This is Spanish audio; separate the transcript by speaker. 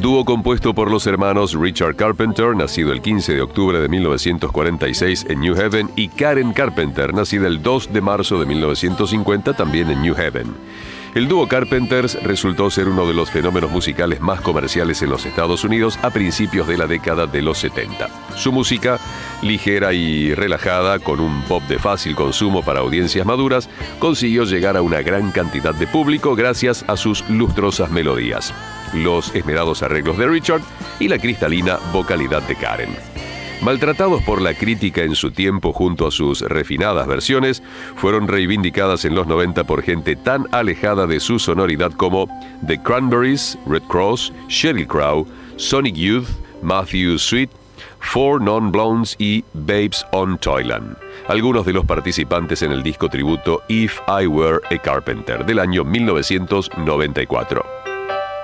Speaker 1: Dúo compuesto por los hermanos Richard Carpenter, nacido el 15 de octubre de 1946 en New Haven, y Karen Carpenter, nacida el 2 de marzo de 1950 también en New Haven. El dúo Carpenters resultó ser uno de los fenómenos musicales más comerciales en los Estados Unidos a principios de la década de los 70. Su música, ligera y relajada, con un pop de fácil consumo para audiencias maduras, consiguió llegar a una gran cantidad de público gracias a sus lustrosas melodías, los esmerados arreglos de Richard y la cristalina vocalidad de Karen. Maltratados por la crítica en su tiempo junto a sus refinadas versiones, fueron reivindicadas en los 90 por gente tan alejada de su sonoridad como The Cranberries, Red Cross, Sheryl Crow, Sonic Youth, Matthew Sweet, Four Non-Blondes y Babes on Toyland, algunos de los participantes en el disco tributo If I Were a Carpenter del año 1994.